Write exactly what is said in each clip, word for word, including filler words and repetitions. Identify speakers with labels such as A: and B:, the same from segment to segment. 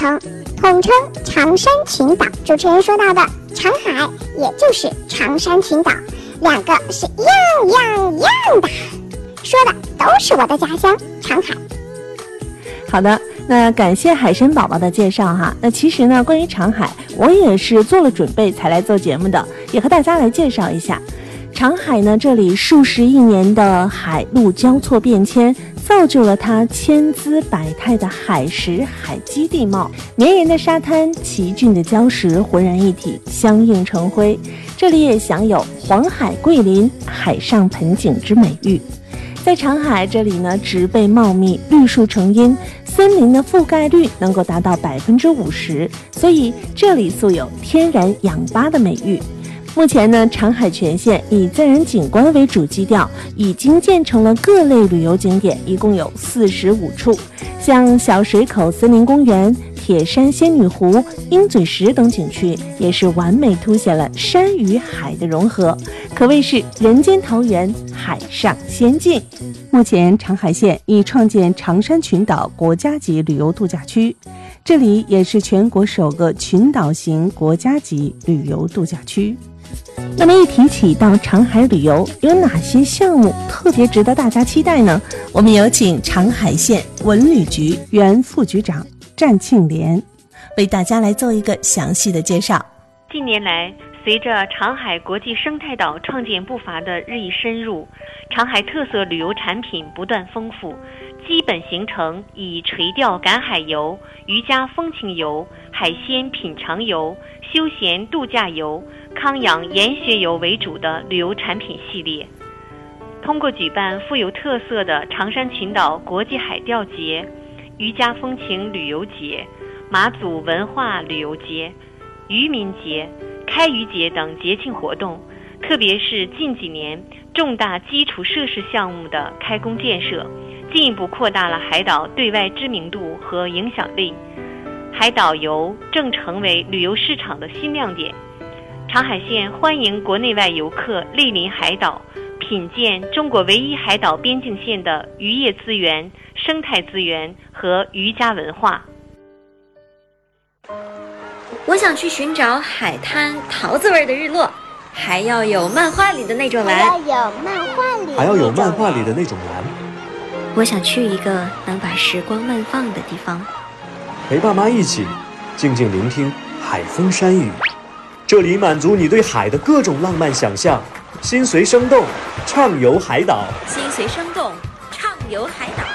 A: 称，统称长山群岛。主持人说到的长海，也就是长山群岛，两个是一样一样一样的，说的都是我的家乡长海。
B: 好的，那感谢海参宝宝的介绍哈。那其实呢，关于长海，我也是做了准备才来做节目的，也和大家来介绍一下。长海呢，这里数十亿年的海陆交错变迁，造就了它千姿百态的海蚀海基地貌，绵延的沙滩，奇峻的礁石浑然一体，相映成辉。这里也享有黄海桂林、海上盆景之美誉。在长海这里呢，植被茂密，绿树成荫，森林的覆盖率能够达到百分之五十，所以这里素有天然氧吧的美誉。目前呢，长海全县以自然景观为主基调，已经建成了各类旅游景点，一共有四十五处，像小水口森林公园、铁山仙女湖、鹰嘴石等景区，也是完美凸显了山与海的融合，可谓是人间桃源，海上仙境。目前长海县已创建长山群岛国家级旅游度假区，这里也是全国首个群岛型国家级旅游度假区。那么一提起到长海旅游，有哪些项目特别值得大家期待呢？我们有请长海县文旅局原副局长战庆莲为大家来做一个详细的介绍。
C: 近年来，随着长海国际生态岛创建步伐的日益深入，长海特色旅游产品不断丰富，基本形成以垂钓赶海游、渔家风情游、海鲜品尝游、休闲度假游、康养研学游为主的旅游产品系列。通过举办富有特色的长山群岛国际海钓节、渔家风情旅游节、马祖文化旅游节、渔民节、开渔节等节庆活动，特别是近几年重大基础设施项目的开工建设，进一步扩大了海岛对外知名度和影响力。海岛游正成为旅游市场的新亮点。长海县欢迎国内外游客莅临海岛，品鉴中国唯一海岛边境线的渔业资源、生态资源和渔家文化。
D: 我想去寻找海滩桃子味的日落，还要有漫画里的那种蓝，
A: 还要有漫画里
E: 还要有漫画里的那种蓝。
D: 我想去一个能把时光慢放的地方，
E: 陪爸妈一起静静聆听海风山雨，这里满足你对海的各种浪漫想象。心随生动，畅游海岛。
D: 心随生动，畅游海岛。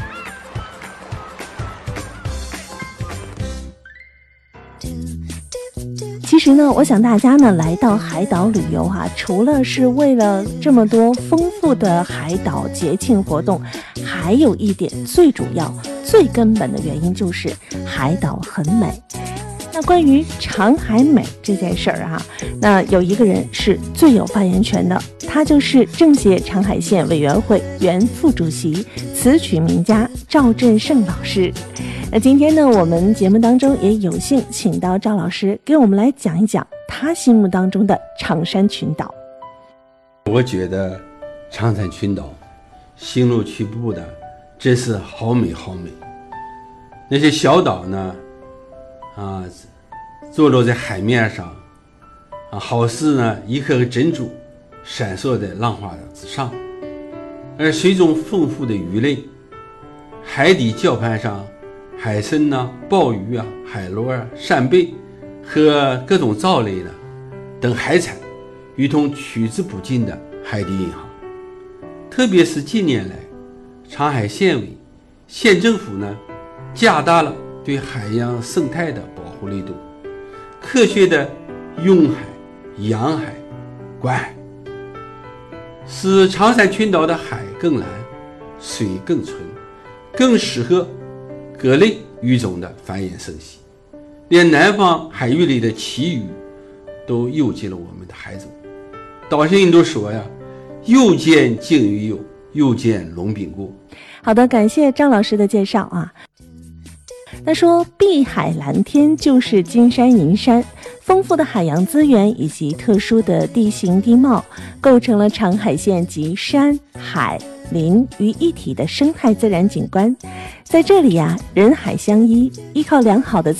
B: 其实呢，我想大家呢来到海岛旅游哈、啊，除了是为了这么多丰富的海岛节庆活动，还有一点最主要、最根本的原因就是海岛很美。那关于长海美这件事儿啊，那有一个人是最有发言权的，他就是政协长海县委员会原副主席、词曲名家赵振胜老师。那今天呢，我们节目当中也有幸请到赵老师给我们来讲一讲他心目当中的长山群岛。
F: 我觉得长山群岛星罗棋布的，真是好美好美。那些小岛呢啊，坐落在海面上啊，好似呢一颗颗珍珠闪烁在浪花之上，而水中丰富的鱼类，海底礁盘上海参呐、啊、鲍鱼啊、海螺啊、扇贝和各种藻类的等海产，如同取之不尽的海底银行。特别是近年来，长海县委、县政府呢，加大了对海洋生态的保护力度，科学的用海、养海、管海，使长山群岛的海更蓝、水更纯，更适合各类鱼种的繁衍生息，连南方海域里的旗鱼都诱进了我们的海中。岛上人都说呀，又见鲸鱼游，又见龙饼过。
B: 好的，感谢张老师的介绍啊。那说碧海蓝天就是金山银山，丰富的海洋资源以及特殊的地形地貌，构成了长海县集山海林于一体的生态自然景观。在这里呀、啊，人海相依，依靠良好的